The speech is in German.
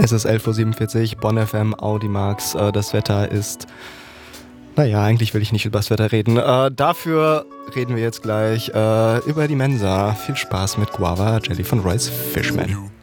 Es ist 11.47 Uhr, Bonn FM, Audimax. Das Wetter ist... Naja, eigentlich will ich nicht über das Wetter reden. Dafür reden wir jetzt gleich über die Mensa. Viel Spaß mit Guava Jelly von Royce Fishman.